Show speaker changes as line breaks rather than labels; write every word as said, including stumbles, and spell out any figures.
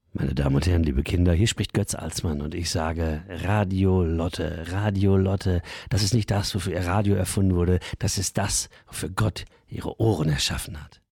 Meine Damen und Herren, liebe Kinder, hier spricht Götz Alsmann und ich sage Radio Lotte, Radio Lotte, das ist nicht das, wofür ihr Radio erfunden wurde, das ist das, wofür Gott ihre Ohren erschaffen hat.